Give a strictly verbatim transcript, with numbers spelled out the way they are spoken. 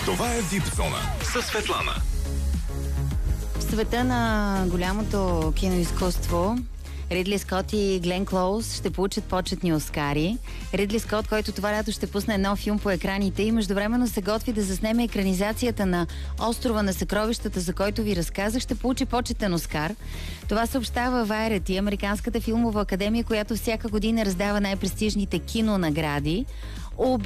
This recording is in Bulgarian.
Това е Вип Зона със Светлана. В света на голямото киноизкуство Ридли Скот и Глен Клоуз ще получат почетни Оскари. Ридли Скот, който това лято ще пусне нов филм по екраните и междувременно се готви да заснеме екранизацията на Острова на съкровищата, за който ви разказах, ще получи почетен Оскар. Това съобщава Variety, Американската филмова академия, която всяка година раздава най-престижните кинонагради.